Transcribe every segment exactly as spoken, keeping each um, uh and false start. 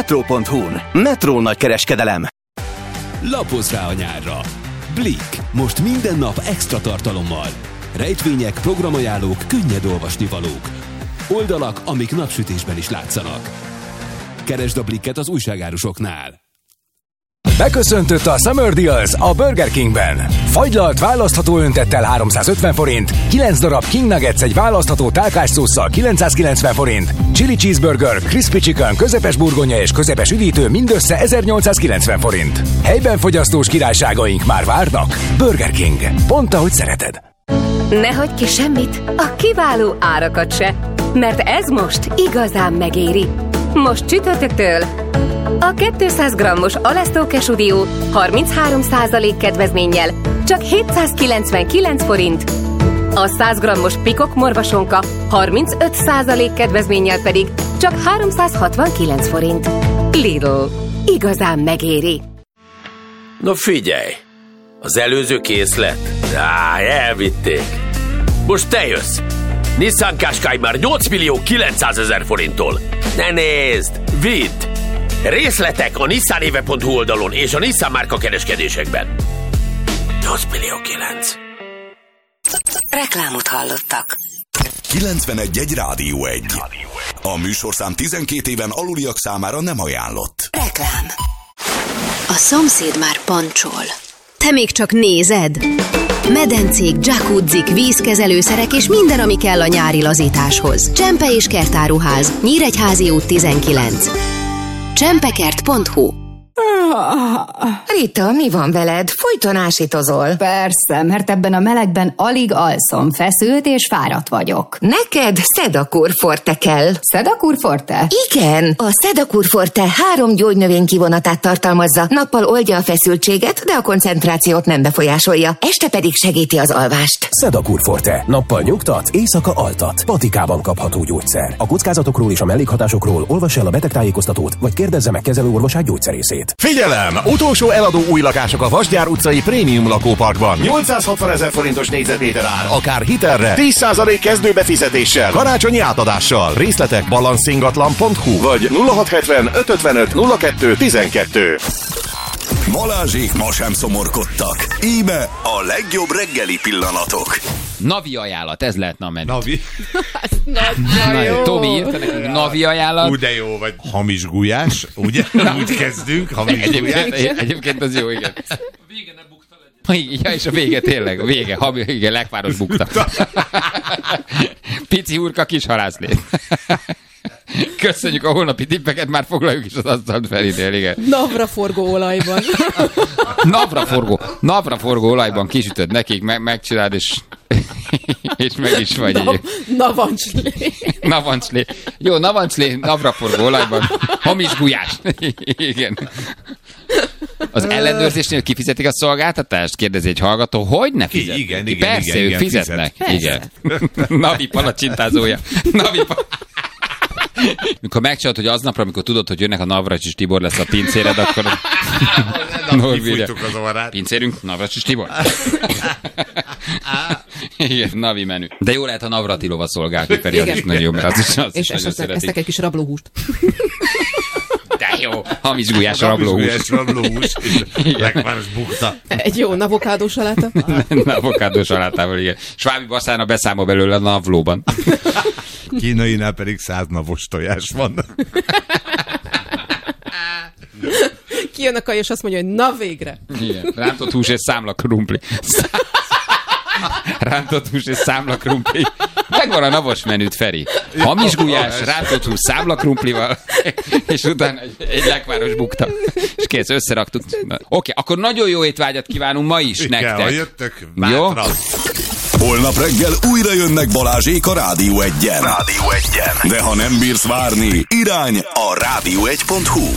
Metro pont hu-n. Metro nagykereskedelem. Lapozz rá a nyárra. Blick. Most minden nap extra tartalommal. Rejtvények, programajánlók, könnyed olvasnivalók. Oldalak, amik napsütésben is látszanak. Keresd a Blicket az újságárusoknál. Beköszöntött a Summer Deals a Burger Kingben. Fagylalt választható öntettel háromszázötven forint, kilenc darab King Nuggets egy választható tálkás szósszal kilencszázkilencven forint, Chili Cheeseburger, Crispy Chicken, közepes burgonya és közepes üdítő mindössze ezernyolcszázkilencven forint. Helyben fogyasztós királyságaink már várnak. Burger King. Pont ahogy szereted. Ne hagyj ki semmit, a kiváló árakat se, mert ez most igazán megéri. Most csütörtöktől a kétszáz grammos Alesztó Kesudió harminchárom százalék kedvezménnyel csak hétszázkilencvenkilenc forint, a száz grammos Pikok morvasonka harmincöt százalék kedvezménnyel pedig csak háromszázhatvankilenc forint. Lidl. Igazán megéri. No figyelj! Az előző készlet? Á, elvitték. Most te jössz! Nissan Qashqai már nyolc millió kilencszázezer forinttól. Ne nézd! Vidd! Részletek a nissanéve pont hu oldalon és a Nissan márka kereskedésekben. nyolc millió kilenc. Reklámot hallottak. kilencvenegy egy Rádió egy. A műsorszám tizenkét éven aluliak számára nem ajánlott. Reklám. A szomszéd már pancsol. Te még csak nézed? Medencék, dzsakudzik, vízkezelőszerek és minden, ami kell a nyári lazításhoz. Csempe és kertáruház, Nyíregyházi út tizenkilenc. csempekert pont hu. Rita, mi van veled? Folyton ásítozol. Persze, mert ebben a melegben alig alszom, feszült és fáradt vagyok. Neked Sedakur Forte kell. Sedakur Forte? Igen, a Sedakur Forte három gyógynövény kivonatát tartalmazza. Nappal oldja a feszültséget, de a koncentrációt nem befolyásolja. Este pedig segíti az alvást. Sedakur Forte. Nappal nyugtat, éjszaka altat. Patikában kapható gyógyszer. A kockázatokról és a mellékhatásokról olvass el a betegtájékoztatót, vagy kérdezze meg kezelőorvosát gyógyszerészét. Figyelem! Utolsó eladó új lakások a Vasgyár utcai prémium lakóparkban. nyolcszázhatvan ezer forintos négyzetméter ár, akár hitelre, tíz százalék kezdőbefizetéssel, karácsonyi átadással. Részletek balancingatlan pont hu vagy nulla hatszázhetven öt ötvenöt nulla kettő tizenkettő. Balázsék ma sem szomorkodtak. Íme a legjobb reggeli pillanatok. Navi ajánlat, ez lehetne a menü. Navi? Na, jó. Tomi írta nekünk navi ajánlat. Ú, de jó, vagy hamis gulyás, ugye? Úgy kezdünk, hamis egyébként, gulyás. egyébként az jó, igen. A vége ne bukta legyen. Ja, és a vége tényleg, a vége, ha, igen, legfáros bukta. Pici hurka, kis halászlét. Köszönjük a holnapi tippeket, már foglaljuk is az asztalt felidél, igen. Navraforgó olajban. Navraforgó, navraforgó olajban kisütöd nekik, meg, megcsináld, és, és meg is vagy. Na, navancslé. Navancslé. Jó, navancslé, navraforgó olajban. Hamis gulyás. Igen. Az ellenőrzésnél kifizetik a szolgáltatást? Kérdezi egy hallgató. Hogy ne fizetnek? Igen, igen, Persze, igen, ők igen, fizetnek. Fizet. Igen. Navi palacsintázója. Navi palacsintázója. Mikor megcsinálod, hogy aznapra, amikor tudod, hogy jönnek a Navracsis Tibor lesz a pincéred, akkor... Kifújtuk az orrát. Pincérünk, Navracsis Tibor. Igen, navi menü. De jó lehet a Navratilova szolgál ki, Feri, az is nagyon jó, mert az is, az és is nagyon szeretik. esztek egy kis rablóhúst. De jó, hamis gulyás rablóhús. Hamis rablóhús, legváros bukta. Egy jó avokádó saláta. Avokádó salátával, igen. Svábi Baszána beszámol belőle a navlóban. Kínainál pedig száz navos tojás van. Kijön a kaj, és azt mondja, hogy na végre. Igen, rántott hús és számla krumpli. Rántott hús és számla krumpli. Megvan a navos menüt, Feri. Hamis gulyás, rántott hús számla krumplival, és utána egy, egy lekváros bukta. És kész, összeraktuk. Oké, okay, akkor nagyon jó étvágyat kívánunk ma is Igen, nektek. ha jöttök, bátran. Holnap reggel újra jönnek Balázsék a Rádió egyen. Rádió egyen. De ha nem bírsz várni, irány a rádió egy pont hu.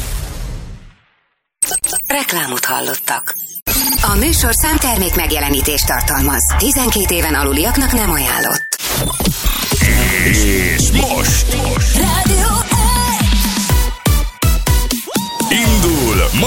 Reklámot hallottak. A műsorszám termék megjelenítést tartalmaz. tizenkét éven aluliaknak nem ajánlott. És most, most. Rádió